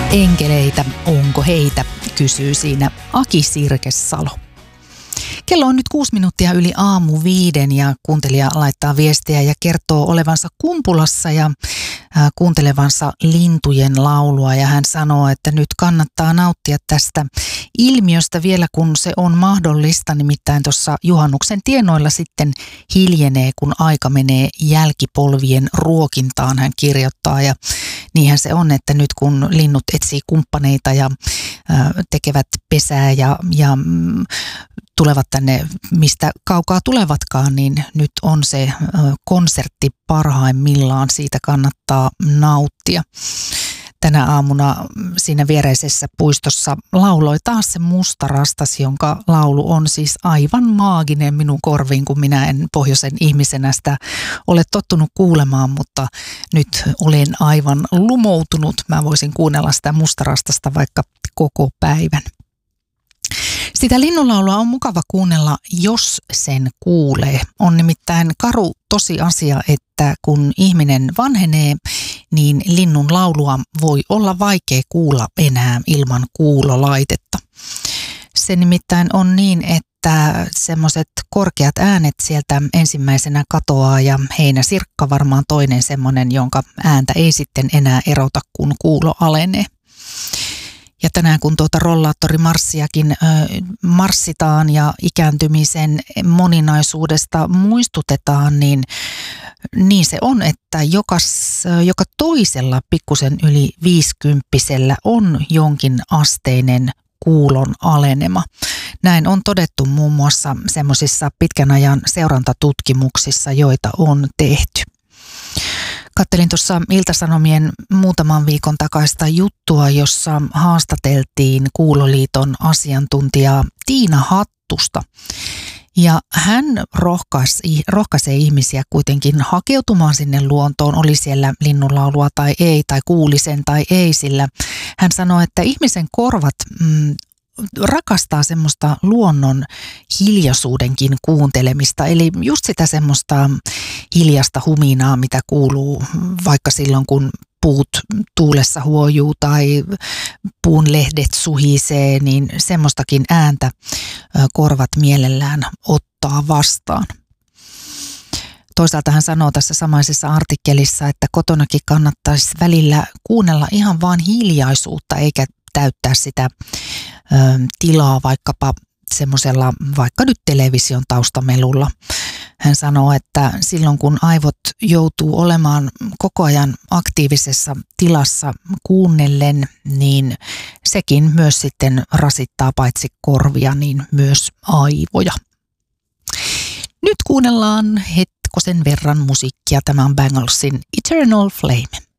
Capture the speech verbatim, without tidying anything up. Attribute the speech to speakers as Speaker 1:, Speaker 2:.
Speaker 1: Enkeleitä, onko heitä, kysyy siinä Aki Sirkesalo. Kello on nyt kuusi minuuttia yli aamu viiden ja kuuntelija laittaa viestiä ja kertoo olevansa Kumpulassa ja kuuntelevansa lintujen laulua. Ja hän sanoo, että nyt kannattaa nauttia tästä ilmiöstä vielä kun se on mahdollista. Nimittäin tuossa juhannuksen tienoilla sitten hiljenee, kun aika menee jälkipolvien ruokintaan, hän kirjoittaa. Ja niinhän se on, että nyt kun linnut etsii kumppaneita ja tekevät pesää ja, ja tulevat tänne, mistä kaukaa tulevatkaan, niin nyt on se konsertti parhaimmillaan. Siitä kannattaa nauttia. Tänä aamuna siinä viereisessä puistossa lauloi taas se Musta rastas, jonka laulu on siis aivan maaginen minun korviin, kun minä en pohjoisen ihmisenä sitä ole tottunut kuulemaan, mutta nyt olen aivan lumoutunut. Mä voisin kuunnella sitä Musta rastasta vaikka koko päivän. Sitä linnunlaulua on mukava kuunnella, jos sen kuulee. On nimittäin karu tosiasia, että kun ihminen vanhenee, niin linnun laulua voi olla vaikea kuulla enää ilman kuulolaitetta. Se nimittäin on niin, että semmoiset korkeat äänet sieltä ensimmäisenä katoaa ja heinäsirkka varmaan toinen semmoinen, jonka ääntä ei sitten enää erota, kun kuulo alenee. Ja tänään kun tuota rollaattorimarssiakin ö, marssitaan ja ikääntymisen moninaisuudesta muistutetaan, niin, niin se on, että jokas, joka toisella pikkusen yli viisikymppisellä on jonkin asteinen kuulon alenema. Näin on todettu muun muassa semmoisissa pitkän ajan seurantatutkimuksissa, joita on tehty. Kattelin tuossa Ilta-Sanomien muutaman viikon takaista juttua, jossa haastateltiin Kuuloliiton asiantuntijaa Tiina Hattusta. Ja hän rohkaisi, rohkaisee ihmisiä kuitenkin hakeutumaan sinne luontoon, oli siellä linnunlaulua tai ei, tai kuuli sen tai ei, sillä hän sanoi, että ihmisen korvat mm, rakastaa semmoista luonnon hiljaisuudenkin kuuntelemista, eli just sitä semmoista hiljasta huminaa, mitä kuuluu vaikka silloin, kun puut tuulessa huojuu tai puun lehdet suhisee, niin semmoistakin ääntä korvat mielellään ottaa vastaan. Toisaalta hän sanoo tässä samaisessa artikkelissa, että kotonakin kannattaisi välillä kuunnella ihan vaan hiljaisuutta eikä täyttää sitä ö, tilaa vaikkapa semmoisella vaikka nyt television taustamelulla. Hän sanoo, että silloin kun aivot joutuu olemaan koko ajan aktiivisessa tilassa kuunnellen, niin sekin myös sitten rasittaa paitsi korvia, niin myös aivoja. Nyt kuunnellaan hetkosen verran musiikkia. Tämä on Banglesin Eternal Flame.